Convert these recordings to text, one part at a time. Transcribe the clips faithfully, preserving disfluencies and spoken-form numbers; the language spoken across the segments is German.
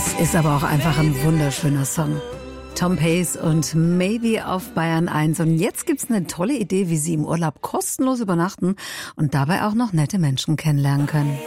Das ist aber auch einfach ein wunderschöner Song. Tom Pace und Maybe auf Bayern eins. Und jetzt gibt's eine tolle Idee, wie Sie im Urlaub kostenlos übernachten und dabei auch noch nette Menschen kennenlernen können.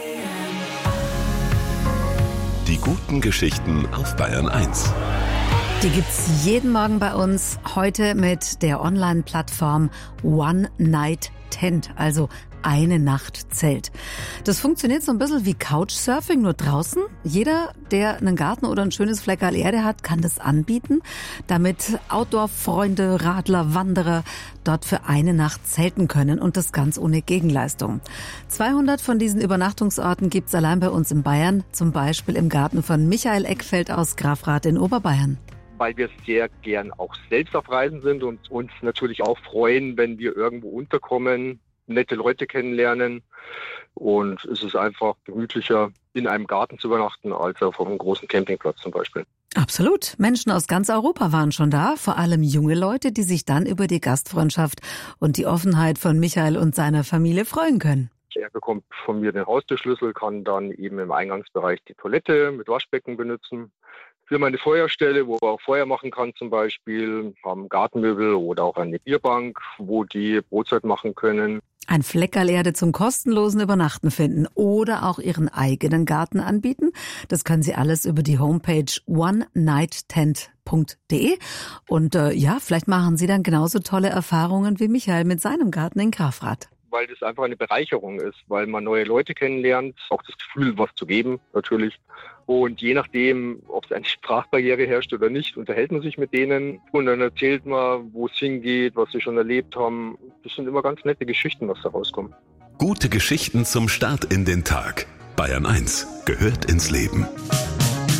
Die guten Geschichten auf Bayern eins. Die gibt's jeden Morgen bei uns. Heute mit der Online-Plattform One Night Tent, also eine Nacht Zelt. Das funktioniert so ein bisschen wie Couchsurfing, nur draußen. Jeder, der einen Garten oder ein schönes Fleckerl Erde hat, kann das anbieten, damit Outdoor-Freunde, Radler, Wanderer dort für eine Nacht zelten können und das ganz ohne Gegenleistung. zweihundert von diesen Übernachtungsorten gibt's allein bei uns in Bayern, zum Beispiel im Garten von Michael Eckfeld aus Grafrath in Oberbayern. Weil wir sehr gern auch selbst auf Reisen sind und uns natürlich auch freuen, wenn wir irgendwo unterkommen, nette Leute kennenlernen. Und es ist einfach gemütlicher, in einem Garten zu übernachten, als auf einem großen Campingplatz zum Beispiel. Absolut. Menschen aus ganz Europa waren schon da, vor allem junge Leute, die sich dann über die Gastfreundschaft und die Offenheit von Michael und seiner Familie freuen können. Er bekommt von mir den Haustürschlüssel, kann dann eben im Eingangsbereich die Toilette mit Waschbecken benutzen. Wir haben eine Feuerstelle, wo er auch Feuer machen kann zum Beispiel, haben Gartenmöbel oder auch eine Bierbank, wo die Brotzeit machen können. Ein Fleckerl Erde zum kostenlosen Übernachten finden oder auch Ihren eigenen Garten anbieten. Das können Sie alles über die Homepage one night tent punkt de. Und äh, ja, vielleicht machen Sie dann genauso tolle Erfahrungen wie Michael mit seinem Garten in Grafrath. Weil das einfach eine Bereicherung ist, weil man neue Leute kennenlernt, auch das Gefühl, was zu geben natürlich. Und je nachdem, ob es eine Sprachbarriere herrscht oder nicht, unterhält man sich mit denen und dann erzählt man, wo es hingeht, was sie schon erlebt haben. Das sind immer ganz nette Geschichten, was da rauskommt. Gute Geschichten zum Start in den Tag. Bayern eins gehört ins Leben.